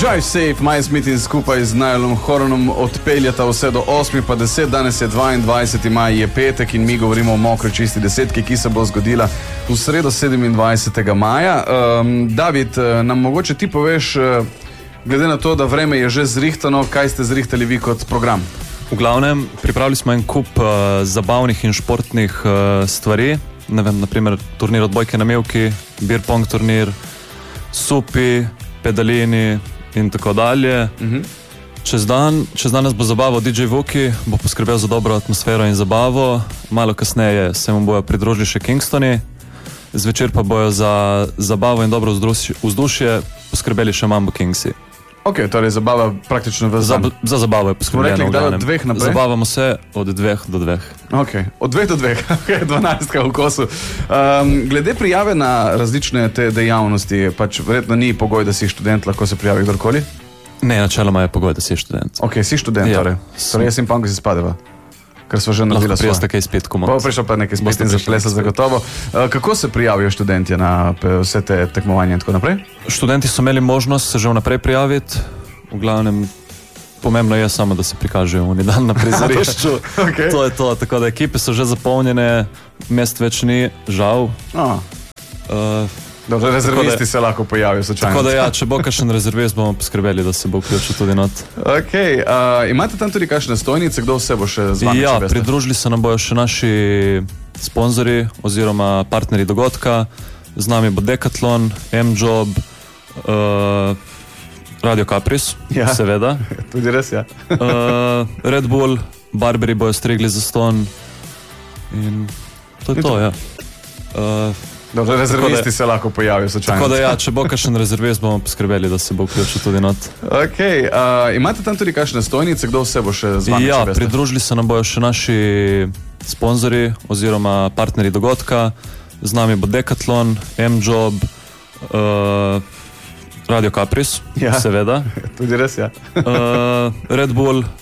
Drive Safe, Miles Smith in skupaj z Niallom Horanom odpeljata vse do 8 pa 10, danes je 22. maj, je petek in mi govorimo o mokri čisti desetki, ki se bo zgodila v sredo 27. maja. David, nam mogoče ti poveš, glede na to, da vreme je že zrihtano, kaj ste zrihtali vi kot program? V glavnem, pripravili smo en kup zabavnih in športnih stvari, ne vem, naprimer turnir odbojke na mevki, beer pong turnir, supi, pedalini in tako dalje. Čez dan nas bo zabaval DJ Vuki, bo poskrbel za dobro atmosfero in zabavo. Malo kasneje se mu bojo pridružili še Kingstoni, zvečer pa bojo za zabavo in dobro vzdušje poskrbeli še Mambo Kingsi. Ok, torej zabava praktično v za zabavo je poskrbljeno. Od 2 naprej? Zabavamo se od 2 do 2. Ok, od 2 do 2, ok, 12 v kosu. Glede prijave na različne te dejavnosti, pač verjetno ni pogoj, da si študent, lahko se prijavi kdorkoli? Ne, načeloma je pogoj, da si študent. Ok, si študent, ja. Torej jaz in Panko si spadeva, ker smo že naredila svoje. Lahko prijeste kaj spet komod. Pa prišel pa nekaj spet in zaplesa zagotovo. Kako se prijavijo študentje na vse te tekmovanje in tako naprej? Študenti so imeli možnost se že vnaprej prijaviti. V glavnem, pomembno je samo, da se prikažejo v dan na prizorišču. Okay. To je to, tako da ekipe so že zapolnjene, mest več ni, žal. Dobro, rezervisti se lahko pojavijo slučajno. Tako da ja, če bo kakšen rezervist, bomo poskrbeli, da se bo vključil tudi not. Ok, imate tam tudi kakšne stojnice, kdo vse bo še z vami? Ja, pridružili se nam bojo še naši sponzori oziroma partnerji dogodka. Z nami bo Decathlon, M-Job, Radio Caprice, ja, seveda. Tudi res, ja. Red Bull, Barberi bojo strigli za ston in to je to, ja. Dobro, rezervisti se lahko pojavijo slučajno. Tako da ja, če bo kakšen rezervist, bomo poskrbeli, da se bo vključil tudi not. Ok, imate tam tudi kakšne stojnice, kdo vse bo še z vami? Ja, pridružili se nam bojo še naši sponzori oziroma partnerji dogodka. Z nami bo Decathlon, M-Job, Radio Caprice, ja, seveda. Tudi res, ja. Red Bull,